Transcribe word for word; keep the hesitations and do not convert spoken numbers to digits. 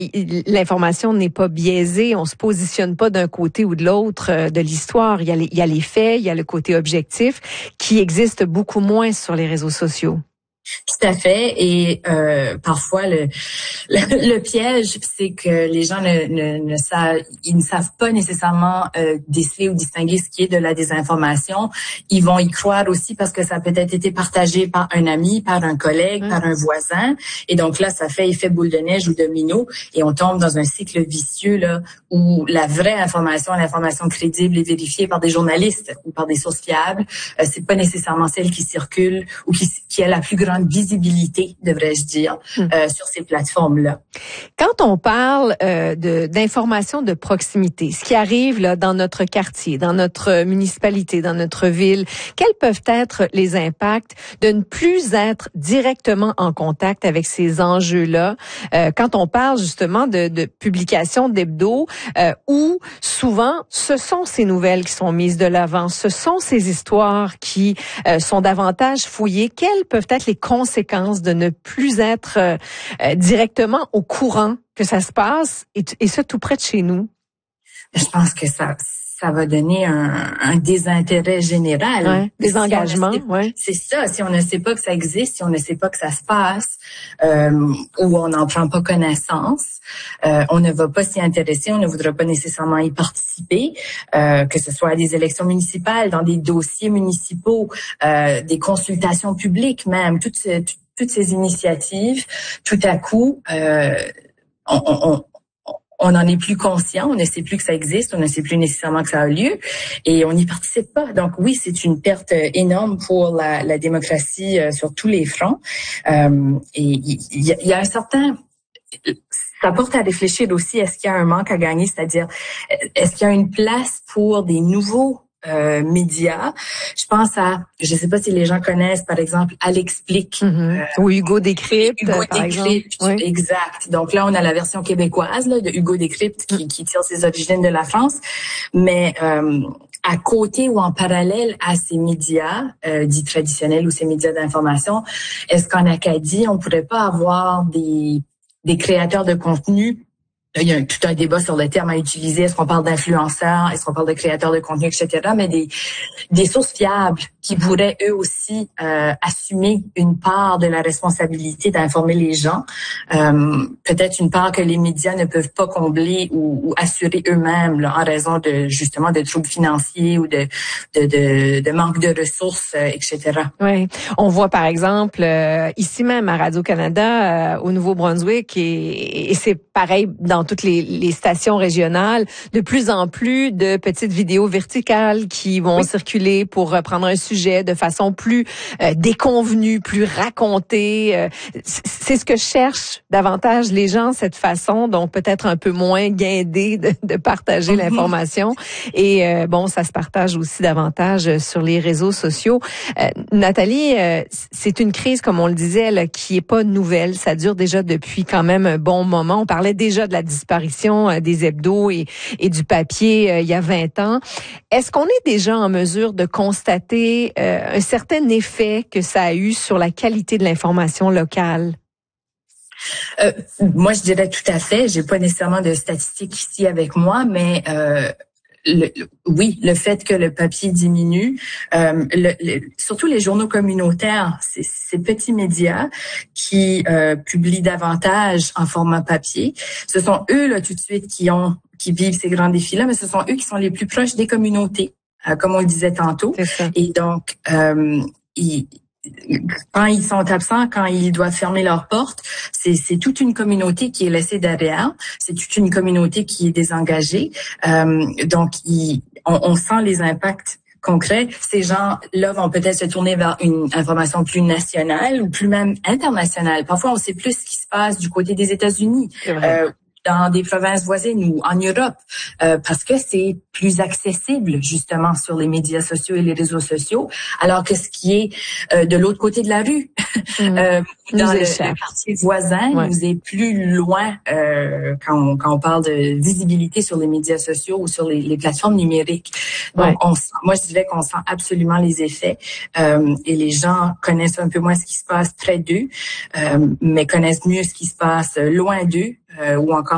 l'information n'est pas biaisée, on se positionne pas d'un côté ou de l'autre de l'histoire. Il y a les, il y a les faits, il y a le côté objectif qui existe beaucoup moins sur les réseaux sociaux. Tout à fait. Et euh, parfois, le, le, le piège, c'est que les gens ne, ne, ne savent, ils ne savent pas nécessairement euh, déceler ou distinguer ce qui est de la désinformation. Ils vont y croire aussi parce que ça a peut-être été partagé par un ami, par un collègue, mmh. par un voisin. Et donc là, ça fait effet boule de neige ou domino. Et on tombe dans un cycle vicieux là où la vraie information, l'information crédible est vérifiée par des journalistes ou par des sources fiables. Euh, c'est pas nécessairement celle qui circule ou qui, qui a la plus grande visibilité, devrais-je dire, mmh. euh, sur ces plateformes-là. Quand on parle euh, de d'information de proximité, ce qui arrive là dans notre quartier, dans notre municipalité, dans notre ville, quels peuvent être les impacts de ne plus être directement en contact avec ces enjeux-là? Euh, quand on parle justement de, de publication d'hebdo, euh, où souvent ce sont ces nouvelles qui sont mises de l'avant, ce sont ces histoires qui euh, sont davantage fouillées. Quelles peuvent être les conséquences de ne plus être euh, euh, directement au courant que ça se passe et, et ça tout près de chez nous? Je pense que ça ça va donner un, un désintérêt général. Ouais, des si engagements, ouais. C'est ça. Si on ne sait pas que ça existe, si on ne sait pas que ça se passe, euh, ou on n'en prend pas connaissance, euh, on ne va pas s'y intéresser, on ne voudra pas nécessairement y participer, euh, que ce soit à des élections municipales, dans des dossiers municipaux, euh, des consultations publiques même, toutes ces, toutes ces initiatives, tout à coup, euh, on, on on n'en est plus conscient, on ne sait plus que ça existe, on ne sait plus nécessairement que ça a lieu et on n'y participe pas. Donc oui, c'est une perte énorme pour la, la démocratie euh, sur tous les fronts. Euh, et il y, y, y a un certain... Ça porte à réfléchir aussi, est-ce qu'il y a un manque à gagner, c'est-à-dire est-ce qu'il y a une place pour des nouveaux Euh, médias. Je pense à, je sais pas si les gens connaissent, par exemple, Elle explique. Mm-hmm. euh, Ou Hugo Décrypte, Hugo par Décrypte, exemple. Oui. Exact. Donc là, on a la version québécoise là, de Hugo Décrypte qui, mm. qui tire ses origines de la France. Mais euh, à côté ou en parallèle à ces médias euh, dits traditionnels ou ces médias d'information, est-ce qu'en Acadie, on pourrait pas avoir des, des créateurs de contenu? Il y a tout un débat sur le terme à utiliser. Est-ce qu'on parle d'influenceurs? Est-ce qu'on parle de créateurs de contenu, et cetera. Mais des, des sources fiables qui pourraient eux aussi euh, assumer une part de la responsabilité d'informer les gens. Euh, peut-être une part que les médias ne peuvent pas combler ou, ou assurer eux-mêmes là, en raison de justement de troubles financiers ou de, de, de, de manque de ressources, euh, et cetera. Oui, on voit par exemple euh, ici même à Radio-Canada, euh, au Nouveau-Brunswick, et, et c'est pareil dans toutes les, les stations régionales, de plus en plus de petites vidéos verticales qui vont oui. circuler pour prendre un sujet de façon plus euh, déconvenue, plus racontée. Euh, c'est ce que cherchent davantage les gens, cette façon, donc peut-être un peu moins guindée de, de partager mm-hmm. l'information. Et euh, bon, ça se partage aussi davantage sur les réseaux sociaux. Euh, Nathalie, euh, c'est une crise, comme on le disait, là, qui est pas nouvelle. Ça dure déjà depuis quand même un bon moment. On parlait déjà de la disparition euh, des hebdos et, et du papier euh, il y a vingt ans. Est-ce qu'on est déjà en mesure de constater euh, un certain effet que ça a eu sur la qualité de l'information locale? Euh, moi, je dirais tout à fait. J'ai pas nécessairement de statistiques ici avec moi, mais euh, Le, le, oui, le fait que le papier diminue, euh, le, le, surtout les journaux communautaires, c'est, ces petits médias qui euh, publient davantage en format papier, ce sont eux là tout de suite qui ont qui vivent ces grands défis-là, mais ce sont eux qui sont les plus proches des communautés, euh, comme on le disait tantôt. Et donc, euh, ils quand ils sont absents, quand ils doivent fermer leurs portes, c'est, c'est toute une communauté qui est laissée derrière. C'est toute une communauté qui est désengagée. Euh, donc, ils, on, on sent les impacts concrets. Ces gens-là vont peut-être se tourner vers une information plus nationale ou plus même internationale. Parfois, on sait plus ce qui se passe du côté des États-Unis. Euh, dans des provinces voisines ou en Europe, euh, parce que c'est plus accessible justement sur les médias sociaux et les réseaux sociaux, alors que ce qui est euh, de l'autre côté de la rue, mmh. euh, dans le, le quartier voisin, ouais. nous est plus loin euh, quand, on, quand on parle de visibilité sur les médias sociaux ou sur les, les plateformes numériques. Donc, ouais. on sent, moi je dirais qu'on sent absolument les effets euh, et les gens connaissent un peu moins ce qui se passe près d'eux, euh, mais connaissent mieux ce qui se passe loin d'eux euh, ou encore